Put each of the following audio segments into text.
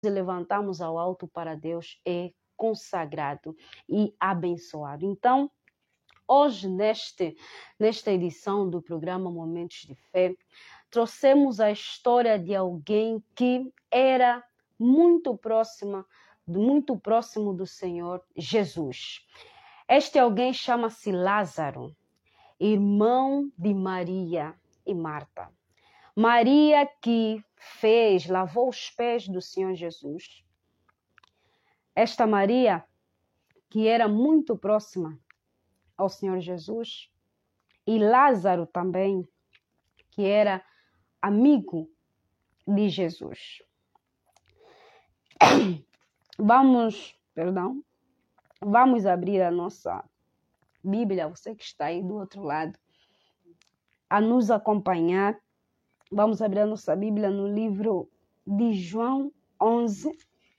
levantamos ao alto para Deus é consagrado e abençoado. Então, hoje, nesta edição do programa Momentos de Fé, trouxemos a história de alguém que era muito próximo do Senhor Jesus. Este alguém chama-se Lázaro, irmão de Maria e Marta. Maria que lavou os pés do Senhor Jesus. Esta Maria que era muito próxima ao Senhor Jesus, e Lázaro também, que era amigo de Jesus. Vamos abrir a nossa Bíblia, você que está aí do outro lado, a nos acompanhar. Vamos abrir a nossa Bíblia no livro de João 11.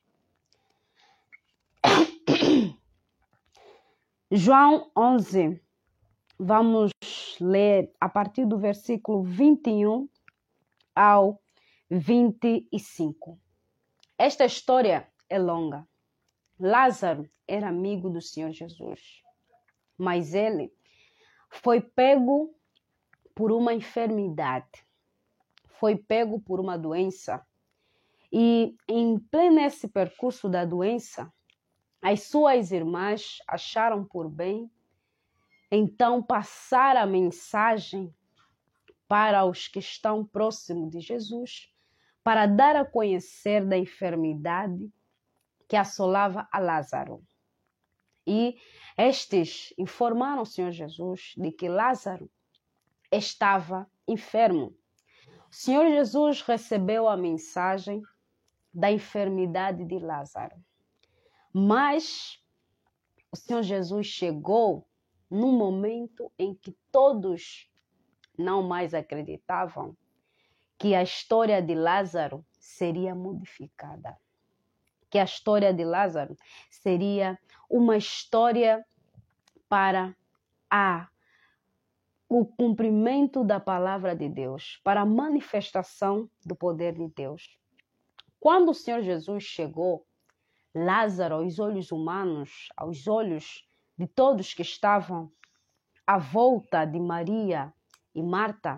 João 11, vamos ler a partir do versículo 21 ao 25. Esta história é longa. Lázaro era amigo do Senhor Jesus, mas ele foi pego por uma enfermidade, foi pego por uma doença, e em pleno esse percurso da doença, as suas irmãs acharam por bem, então, passar a mensagem para os que estão próximos de Jesus, para dar a conhecer da enfermidade que assolava a Lázaro. E estes informaram ao Senhor Jesus de que Lázaro estava enfermo. O Senhor Jesus recebeu a mensagem da enfermidade de Lázaro. Mas o Senhor Jesus chegou num momento em que todos não mais acreditavam que a história de Lázaro seria modificada. Que a história de Lázaro seria uma história para o cumprimento da palavra de Deus, para a manifestação do poder de Deus. Quando o Senhor Jesus chegou, Lázaro, aos olhos humanos, aos olhos de todos que estavam à volta de Maria e Marta,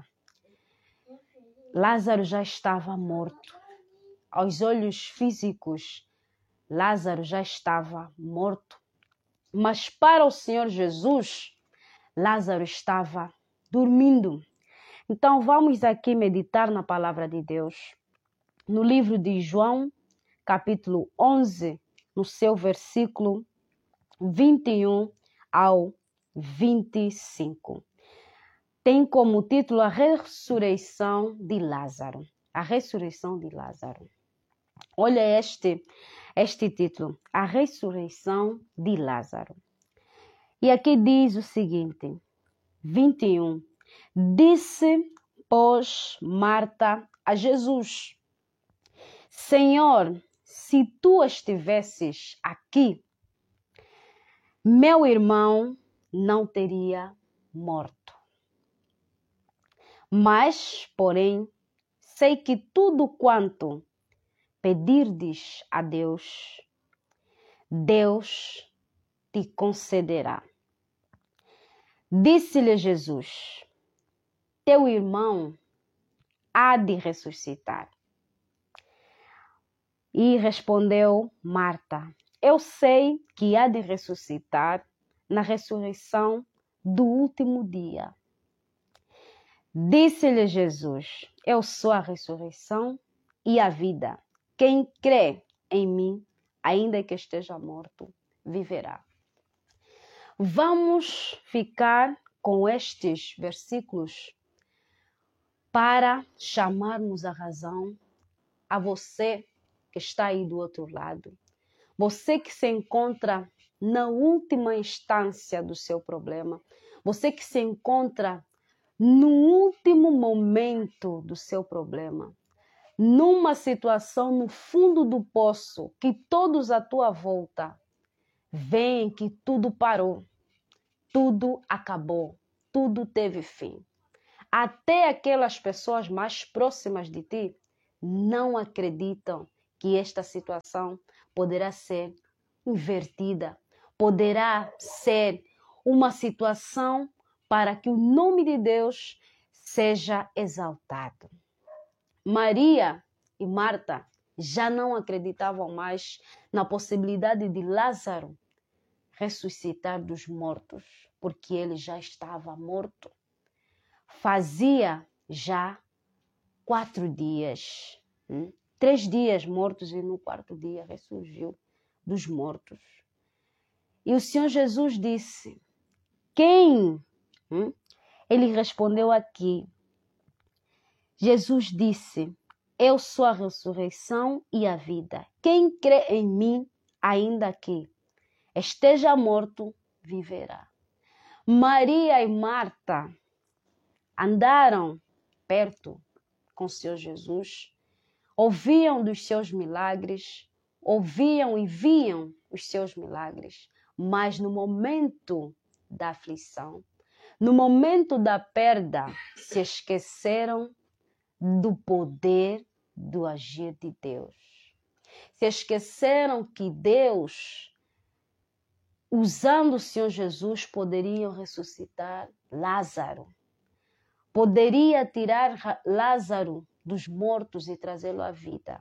Lázaro já estava morto. Aos olhos físicos, Lázaro já estava morto. Mas para o Senhor Jesus, Lázaro estava dormindo. Então vamos aqui meditar na palavra de Deus. No livro de João, capítulo 11, no seu versículo 21 ao 25. Tem como título a ressurreição de Lázaro. A ressurreição de Lázaro. Olha este título, a ressurreição de Lázaro. E aqui diz o seguinte, 21. Disse, pois, Marta a Jesus: Senhor, se tu estivesses aqui, meu irmão não teria morto. Mas, porém, sei que tudo quanto pedirdes a Deus, Deus te concederá. Disse-lhe Jesus: teu irmão há de ressuscitar. E respondeu Marta: eu sei que há de ressuscitar na ressurreição do último dia. Disse-lhe Jesus: eu sou a ressurreição e a vida. Quem crê em mim, ainda que esteja morto, viverá. Vamos ficar com estes versículos para chamarmos a razão a você que está aí do outro lado. Você que se encontra na última instância do seu problema. Você que se encontra no último momento do seu problema. Numa situação no fundo do poço, que todos à tua volta veem que tudo parou, tudo acabou, tudo teve fim. Até aquelas pessoas mais próximas de ti não acreditam que esta situação poderá ser invertida, poderá ser uma situação para que o nome de Deus seja exaltado. Maria e Marta já não acreditavam mais na possibilidade de Lázaro ressuscitar dos mortos, porque ele já estava morto. Fazia já 4 dias, 3 dias mortos, e no 4º dia ressurgiu dos mortos. E o Senhor Jesus disse: quem? Ele respondeu aqui. Jesus disse: eu sou a ressurreição e a vida. Quem crê em mim, ainda que esteja morto, viverá. Maria e Marta andaram perto com o Senhor Jesus, ouviam dos seus milagres, ouviam e viam os seus milagres, mas no momento da aflição, no momento da perda, se esqueceram do poder do agir de Deus. Se esqueceram que Deus, usando o Senhor Jesus, poderia ressuscitar Lázaro. Poderia tirar Lázaro dos mortos e trazê-lo à vida.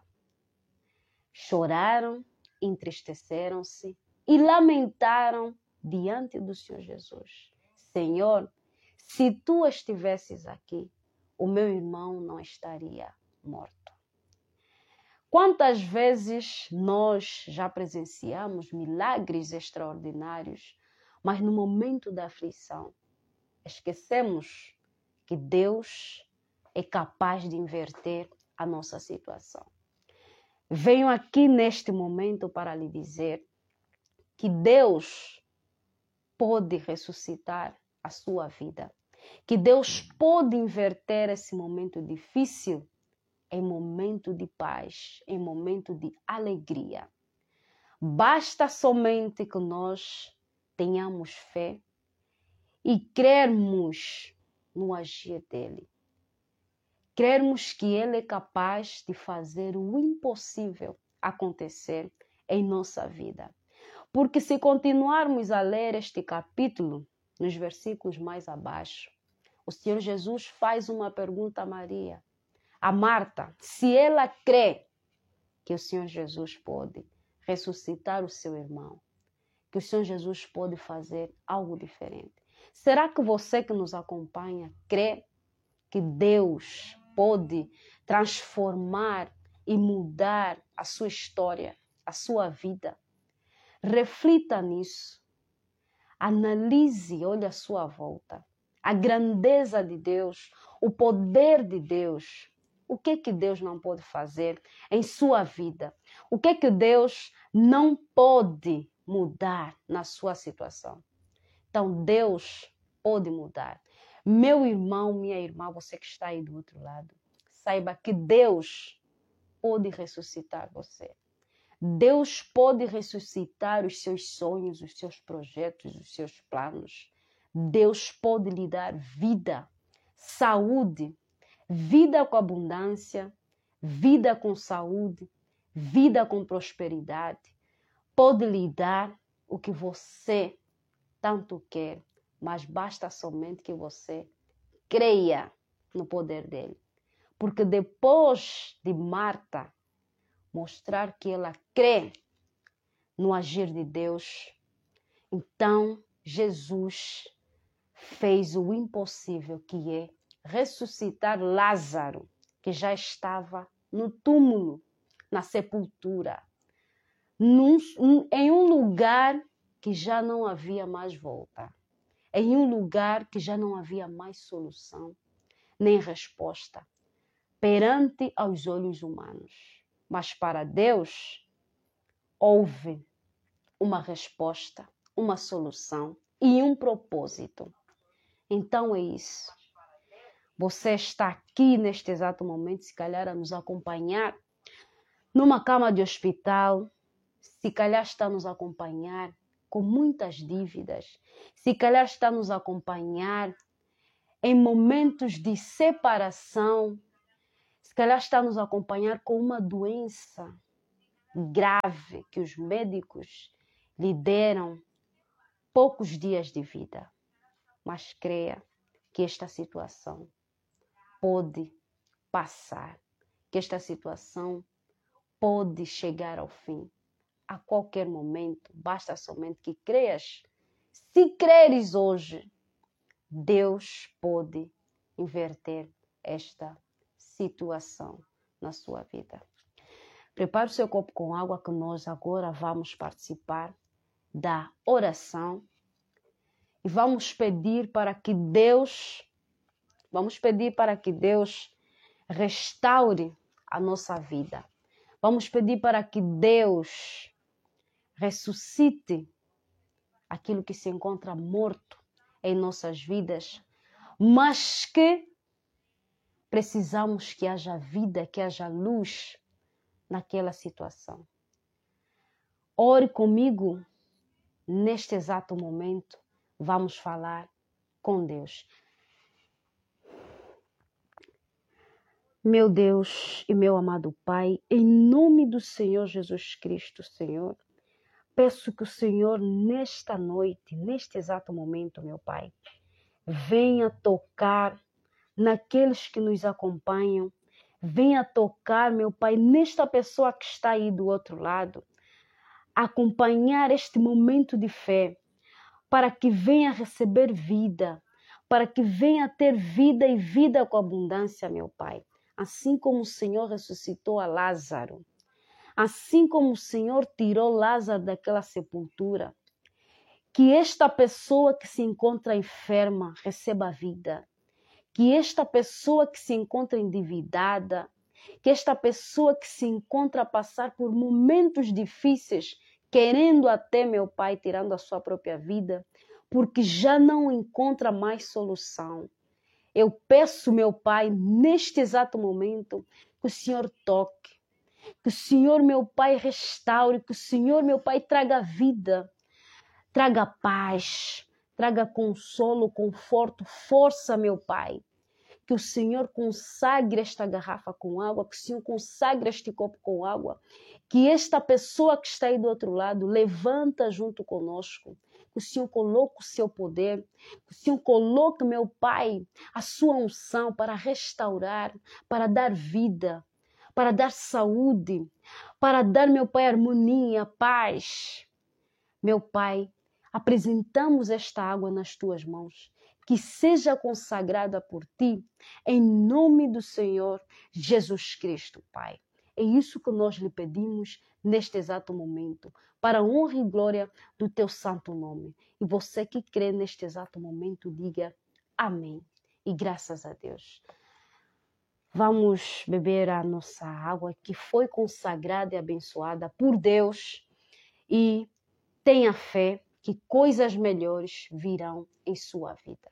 Choraram, entristeceram-se e lamentaram diante do Senhor Jesus. Senhor, se tu estivesses aqui, o meu irmão não estaria morto. Quantas vezes nós já presenciamos milagres extraordinários, mas no momento da aflição esquecemos que Deus é capaz de inverter a nossa situação. Venho aqui neste momento para lhe dizer que Deus pode ressuscitar a sua vida, que Deus pode inverter esse momento difícil em momento de paz, em momento de alegria. Basta somente que nós tenhamos fé e crermos no agir dele. Crermos que ele é capaz de fazer o impossível acontecer em nossa vida. Porque se continuarmos a ler este capítulo, nos versículos mais abaixo, o Senhor Jesus faz uma pergunta a Maria, a Marta, se ela crê que o Senhor Jesus pode ressuscitar o seu irmão, que o Senhor Jesus pode fazer algo diferente. Será que você que nos acompanha crê que Deus pode transformar e mudar a sua história, a sua vida? Reflita nisso. Analise, olhe à sua volta. A grandeza de Deus, o poder de Deus. O que Deus não pode fazer em sua vida? O que Deus não pode mudar na sua situação? Então, Deus pode mudar. Meu irmão, minha irmã, você que está aí do outro lado, saiba que Deus pode ressuscitar você. Deus pode ressuscitar os seus sonhos, os seus projetos, os seus planos. Deus pode lhe dar vida, saúde, vida com abundância, vida com saúde, vida com prosperidade. Pode lhe dar o que você tanto quer, mas basta somente que você creia no poder dele. Porque depois de Marta mostrar que ela crê no agir de Deus, então Jesus fez o impossível, que é ressuscitar Lázaro, que já estava no túmulo, na sepultura, em um lugar que já não havia mais volta, em um lugar que já não havia mais solução, nem resposta, perante aos olhos humanos. Mas para Deus, houve uma resposta, uma solução e um propósito. Então é isso. Você está aqui neste exato momento, se calhar a nos acompanhar numa cama de hospital, se calhar está a nos acompanhar com muitas dívidas, se calhar está a nos acompanhar em momentos de separação, se calhar está a nos acompanhar com uma doença grave que os médicos lhe deram poucos dias de vida. Mas creia que esta situação pode passar, que esta situação pode chegar ao fim. A qualquer momento, basta somente que creias. Se creres hoje, Deus pode inverter esta situação na sua vida. Prepare o seu copo com água que nós agora vamos participar da oração e vamos pedir para que Deus restaure a nossa vida. Vamos pedir para que Deus ressuscite aquilo que se encontra morto em nossas vidas, mas que precisamos que haja vida, que haja luz naquela situação. Ore comigo neste exato momento. Vamos falar com Deus. Meu Deus e meu amado Pai, em nome do Senhor Jesus Cristo, Senhor, peço que o Senhor, nesta noite, neste exato momento, meu Pai, venha tocar naqueles que nos acompanham, venha tocar, meu Pai, nesta pessoa que está aí do outro lado, acompanhar este momento de fé, para que venha receber vida, para que venha ter vida e vida com abundância, meu Pai. Assim como o Senhor ressuscitou a Lázaro, assim como o Senhor tirou Lázaro daquela sepultura, que esta pessoa que se encontra enferma receba vida, que esta pessoa que se encontra endividada, que esta pessoa que se encontra a passar por momentos difíceis, querendo até, meu Pai, tirando a sua própria vida, porque já não encontra mais solução. Eu peço, meu Pai, neste exato momento, que o Senhor toque, que o Senhor, meu Pai, restaure, que o Senhor, meu Pai, traga vida, traga paz, traga consolo, conforto, força, meu Pai. Que o Senhor consagre esta garrafa com água, que o Senhor consagre este copo com água, que esta pessoa que está aí do outro lado levanta junto conosco, que o Senhor coloque o seu poder, que o Senhor coloque, meu Pai, a sua unção para restaurar, para dar vida, para dar saúde, para dar, meu Pai, harmonia, paz. Meu Pai, apresentamos esta água nas tuas mãos, que seja consagrada por ti, em nome do Senhor Jesus Cristo, Pai. É isso que nós lhe pedimos neste exato momento, para a honra e glória do teu santo nome. E você que crê neste exato momento, diga amém. E graças a Deus. Vamos beber a nossa água que foi consagrada e abençoada por Deus e tenha fé que coisas melhores virão em sua vida.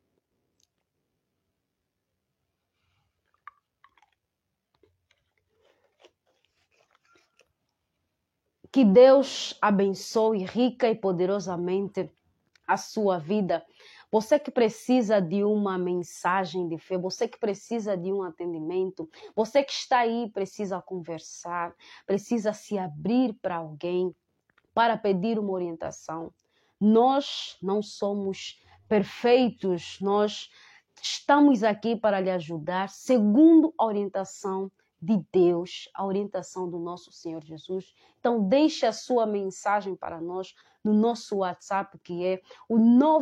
Que Deus abençoe rica e poderosamente a sua vida. Você que precisa de uma mensagem de fé, você que precisa de um atendimento, você que está aí precisa conversar, precisa se abrir para alguém, para pedir uma orientação. Nós não somos perfeitos, nós estamos aqui para lhe ajudar segundo a orientação de Deus, a orientação do nosso Senhor Jesus. Então, deixe a sua mensagem para nós no nosso WhatsApp, que é o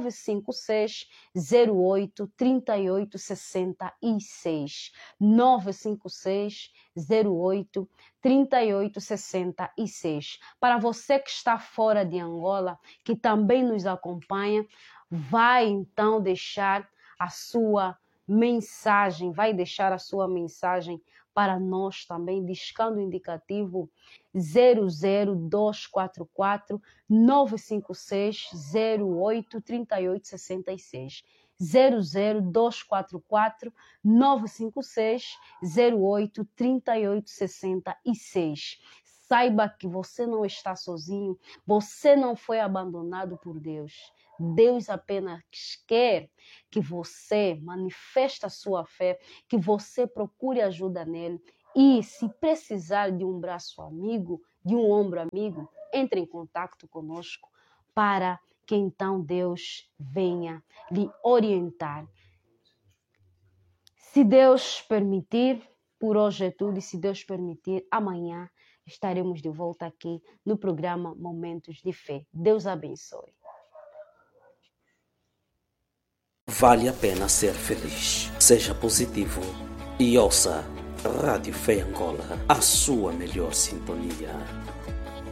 956-08-3866. 956-08-3866. Para você que está fora de Angola, que também nos acompanha, vai então deixar a sua mensagem, para nós também, discando o indicativo 00244 956 08 3866. 00244 956 08 3866. Saiba que você não está sozinho, você não foi abandonado por Deus. Deus apenas quer que você manifeste a sua fé, que você procure ajuda nele. E se precisar de um braço amigo, de um ombro amigo, entre em contato conosco para que então Deus venha lhe orientar. Se Deus permitir, por hoje é tudo, e se Deus permitir, amanhã estaremos de volta aqui no programa Momentos de Fé. Deus abençoe. Vale a pena ser feliz. Seja positivo e ouça Rádio Fé Angola, a sua melhor sintonia.